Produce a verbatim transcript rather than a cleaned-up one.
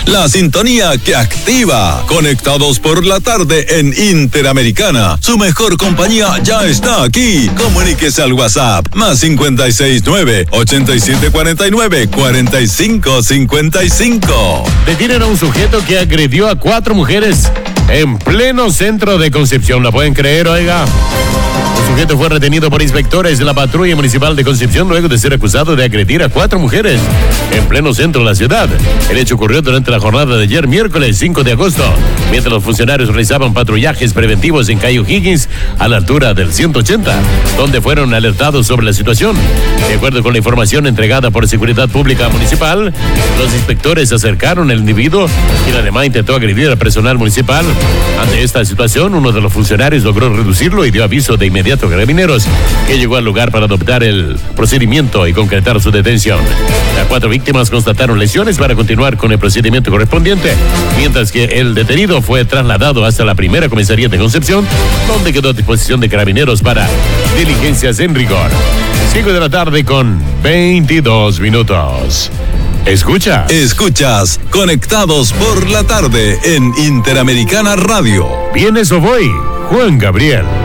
la sintonía que activa. Conectados por la tarde en Interamericana. Su mejor compañía ya está aquí. Comuníquese al WhatsApp más cincuenta y seis nueve, ochenta y siete cuarenta y nueve, cuarenta y cinco cincuenta y cinco. Detienen a un sujeto que agredió a cuatro mujeres en pleno centro de Concepción. ¿La pueden creer, oiga? El sujeto fue retenido por inspectores de la patrulla municipal de Concepción luego de ser acusado de agredir a cuatro mujeres en pleno centro de la ciudad. El hecho ocurrió durante la jornada de ayer, miércoles cinco de agosto, mientras los funcionarios realizaban patrullajes preventivos en calle O'Higgins a la altura del ciento ochenta, donde fueron alertados sobre la situación. De acuerdo con la información entregada por Seguridad Pública Municipal, los inspectores se acercaron al individuo, quien además intentó agredir al personal municipal. Ante esta situación, uno de los funcionarios logró reducirlo y dio aviso de inmediato a Carabineros, que llegó al lugar para adoptar el procedimiento y concretar su detención. Las cuatro víctimas constataron lesiones para continuar con el procedimiento correspondiente, mientras que el detenido fue trasladado hasta la primera comisaría de Concepción, donde quedó a disposición de Carabineros para diligencias en rigor. cinco de la tarde con veintidós minutos. Escucha. Escuchas Conectados por la tarde en Interamericana Radio. ¿Vienes o voy? Juan Gabriel.